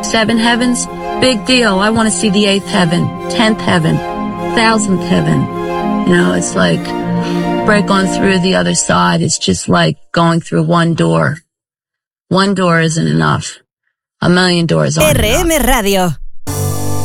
7 heavens, big deal. I want to see the 8th heaven, 10th heaven, 1000th heaven. You know, it's like break on through the other side. It's just like going through one door. One door isn't enough. A million doors aren't enough. RM Radio.